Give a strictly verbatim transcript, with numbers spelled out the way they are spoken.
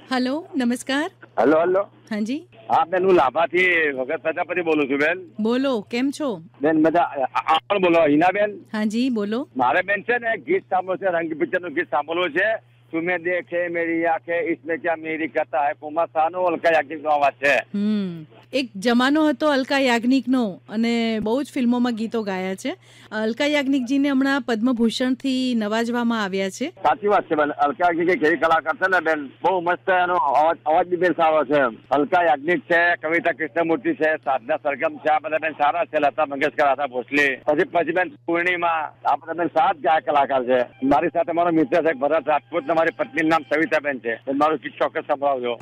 Hello, નમસ્કાર. Hello hello હા જી, હા બેન, હું લાભાથી વગર પ્રજાપતિ બોલું છું બેન. બોલો, કેમ છો? બેન બધા આ પણ બોલો, હિનાબેન. હા જી, બોલો. મારે બેન છે ને ગીત સાંભળવું છે, રંગ પિક્ચર નું ગીત સાંભળવું છે. તુમે દેખે મેરી આંખે इसमें क्या मेरी कथा है, કુમાર સાનુ અલકા યાજ્ઞિક નો અવાજ છે. હમ એક જમાનો હતો અલકા યાજ્ઞિકનો અને બહુ જ ફિલ્મોમાં ગીતો ગાયા છે. અલકા યાજ્ઞિકજીને હમણાં પદ્મભૂષણથી નવાજવામાં આવ્યા છે. સાચી વાત છે બેન. અલકા યાજ્ઞિક કેવી કલાકાર છે ને બેન, બહુ મસ્ત એનો અવાજ અવાજ બી બેન સારો છે. અલકા યાજ્ઞિક છે, કવિતા કૃષ્ણમૂર્તિ છે, સાધના સરગમ છે, આ બધા બેન સારા છે. લતા મંગેશકર, આશા ભોસલે, પછી પછી બેન પૂર્ણિમા, આ બધા બેન સાત ગાયક કલાકાર છે. મારી સાથે મારો મિત્ર છે ભરત રાજપૂત, મારી પત્નીનું નામ સવિતાબેન છે. મારું ગીત ચોક્કસ સંભળાવજો.